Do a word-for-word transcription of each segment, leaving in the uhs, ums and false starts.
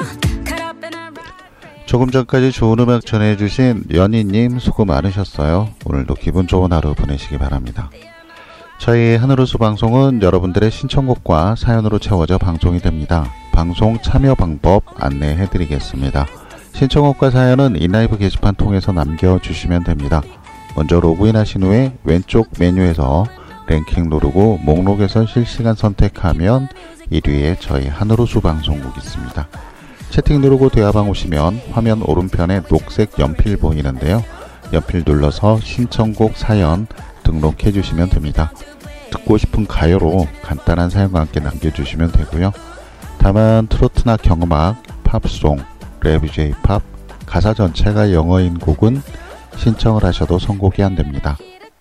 조금 전까지 좋은 음악 전해주신 연희님 수고 많으셨어요. 오늘도 기분 좋은 하루 보내시기 바랍니다. 저희 하늘호수 방송은 여러분들의 신청곡과 사연으로 채워져 방송이 됩니다. 방송 참여 방법 안내해드리겠습니다. 신청곡과 사연은 인라이브 게시판 통해서 남겨주시면 됩니다. 먼저 로그인 하신 후에 왼쪽 메뉴에서 랭킹 누르고 목록에서 실시간 선택하면 일 위에 저희 하늘호수 방송국 있습니다. 채팅 누르고 대화방 오시면 화면 오른편에 녹색 연필 보이는데요. 연필 눌러서 신청곡 사연 등록해 주시면 됩니다. 듣고 싶은 가요로 간단한 사연과 함께 남겨주시면 되고요. 다만 트로트나 경음악, 팝송, 랩, J-팝, 가사 전체가 영어인 곡은 신청을 하셔도 선곡이 안 됩니다.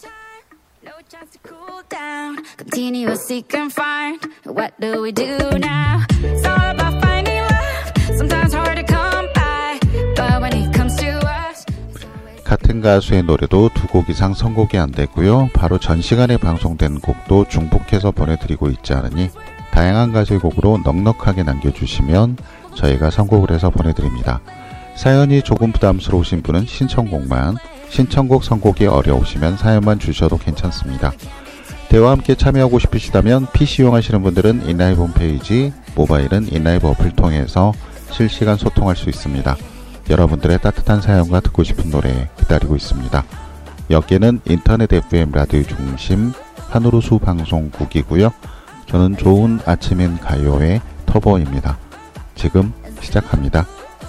같은 가수의 노래도 두 곡 이상 선곡이 안 되고요. 바로 전 시간에 방송된 곡도 중복해서 보내드리고 있지 않으니 다양한 가수의 곡으로 넉넉하게 남겨주시면 저희가 선곡을 해서 보내드립니다. 사연이 조금 부담스러우신 분은 신청곡만, 신청곡 선곡이 어려우시면 사연만 주셔도 괜찮습니다. 대화와 함께 참여하고 싶으시다면 피씨 이용하시는 분들은 인라이브 홈페이지, 모바일은 인라이브 어플 통해서 실시간 소통할 수 있습니다. 여러분들의 따뜻한 사연과 듣고 싶은 노래 기다리고 있습니다. 여기는 인터넷 에프엠 라디오 중심 하늘호수 방송국이고요. 저는 좋은 아침엔 가요의 터보입니다. 지금 시작합니다.